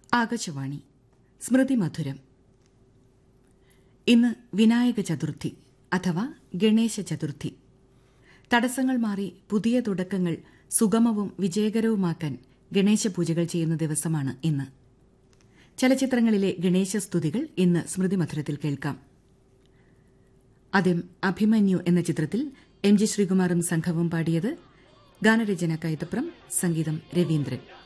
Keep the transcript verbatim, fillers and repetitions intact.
ആകാശവാണി സ്മൃതി മധുരം. ഇന്ന് വിനായക ചതുർത്ഥി അഥവാ ഗണേശ ചതുർത്ഥി. തടസ്സങ്ങൾ മാറി പുതിയ തുടക്കങ്ങൾ സുഗമവും വിജയകരവുമാക്കാൻ ഗണേശ പൂജകൾ ചെയ്യുന്ന ദിവസമാണ് ഇന്ന്. ചലച്ചിത്രങ്ങളിലെ ഗണേശ സ്തുതികൾ ഇന്ന് സ്മൃതി മധുരത്തിൽ കേൾക്കാം. ആദ്യം അഭിമന്യു എന്ന ചിത്രത്തിൽ എം ജി ശ്രീകുമാറും സംഘവും പാടിയത്. ഗാനരചന കൈതപ്രം, സംഗീതം രവീന്ദ്രൻ.